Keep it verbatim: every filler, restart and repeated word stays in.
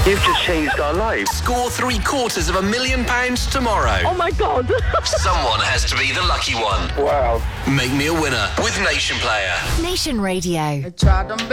You've just changed our lives. Score three quarters of a million pounds tomorrow. Oh my God. Someone has to be the lucky one. Wow. Make me a winner with Nation Player. Nation Radio. I tried them